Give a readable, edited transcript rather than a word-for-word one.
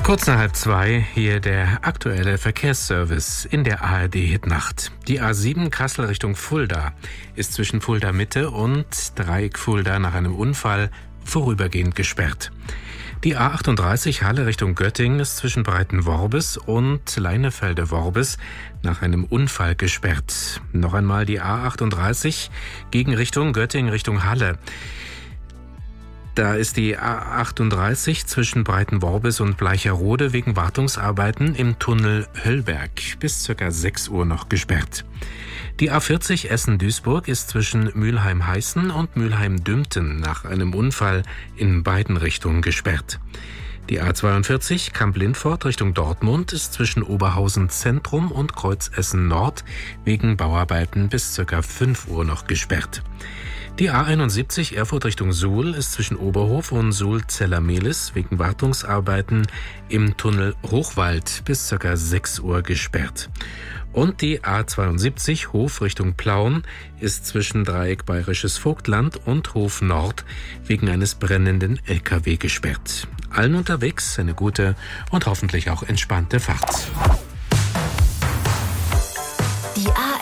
Kurz nach 2:30 hier der aktuelle Verkehrsservice in der ARD-Hitnacht. Die A7 Kassel Richtung Fulda ist zwischen Fulda Mitte und Dreieck Fulda nach einem Unfall vorübergehend gesperrt. Die A38 Halle Richtung Göttingen ist zwischen Breitenworbis und Leinefelde-Worbis nach einem Unfall gesperrt. Noch einmal die A38 Gegenrichtung Göttingen Richtung Halle. Da ist die A38 zwischen Breitenworbis und Bleicherode wegen Wartungsarbeiten im Tunnel Höllberg bis ca. 6 Uhr noch gesperrt. Die A40 Essen-Duisburg ist zwischen Mülheim-Heißen und Mülheim-Dümpten nach einem Unfall in beiden Richtungen gesperrt. Die A42 Kamp-Lindfort Richtung Dortmund ist zwischen Oberhausen Zentrum und Kreuz Essen Nord wegen Bauarbeiten bis ca. 5 Uhr noch gesperrt. Die A71 Erfurt Richtung Suhl ist zwischen Oberhof und Suhl-Zellermehlis wegen Wartungsarbeiten im Tunnel Hochwald bis ca. 6 Uhr gesperrt. Und die A72 Hof Richtung Plauen ist zwischen Dreieck Bayerisches Vogtland und Hof Nord wegen eines brennenden LKW gesperrt. Allen unterwegs eine gute und hoffentlich auch entspannte Fahrt.